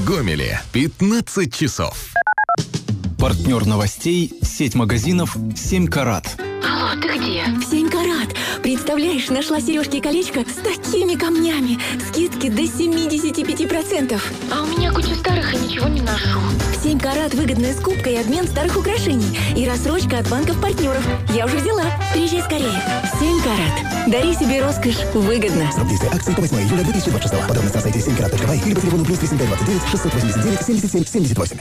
Гомеле 15 часов. Партнер новостей – сеть магазинов «7 карат». Алло, ты где? В 7 карат. Представляешь, нашла сережки и колечко с такими камнями. Скидки до 75%. А у меня куча старых и ничего не ношу. В 7 карат выгодная скупка и обмен старых украшений. И рассрочка от банков-партнеров. Я уже взяла. Приезжай скорее. 7 карат. Дари себе роскошь выгодно. Срок действия акции по 8 июля 2026. Подробности на сайте 7karat.by или по телефону +3529 689 77 78.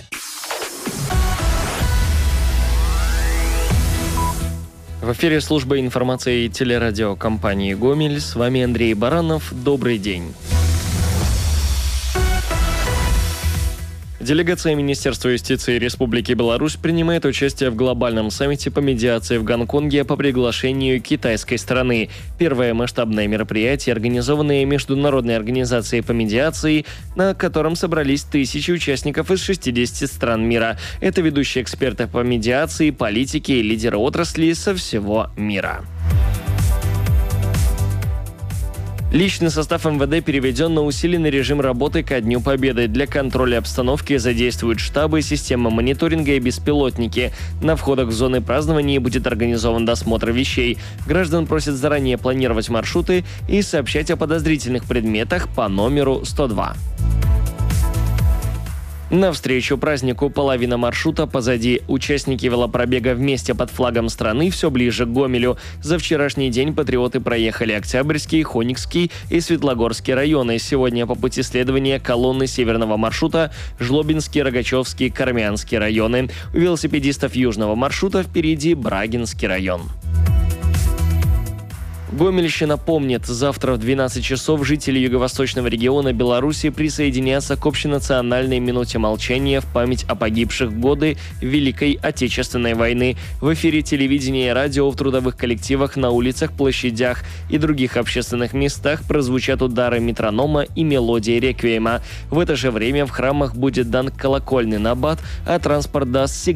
В эфире служба информации и телерадиокомпании «Гомель». С вами Андрей Баранов. Добрый день. Делегация Министерства юстиции Республики Беларусь принимает участие в глобальном саммите по медиации в Гонконге по приглашению китайской стороны. Первое масштабное мероприятие, организованное Международной организацией по медиации, на котором собрались тысячи участников из 60 стран мира. Это ведущие эксперты по медиации, политики и лидеры отрасли со всего мира. Личный состав МВД переведен на усиленный режим работы ко Дню Победы. Для контроля обстановки задействуют штабы, система мониторинга и беспилотники. На входах в зоны празднования будет организован досмотр вещей. Граждан просят заранее планировать маршруты и сообщать о подозрительных предметах по номеру 102. Навстречу празднику половина маршрута позади. Участники велопробега вместе под флагом страны все ближе к Гомелю. За вчерашний день патриоты проехали Октябрьский, Хоникский и Светлогорский районы. Сегодня по пути следования колонны северного маршрута Жлобинский, Рогачевский, Кармянский районы. У велосипедистов южного маршрута впереди Брагинский район. Гомельщина помнит. Завтра в 12 часов жители юго-восточного региона Беларуси присоединятся к общенациональной минуте молчания в память о погибших в годы Великой Отечественной войны. В эфире телевидения и радио, в трудовых коллективах, на улицах, площадях и других общественных местах прозвучат удары метронома и мелодии реквиема. В это же время в храмах будет дан колокольный набат, а транспорт даст сигнал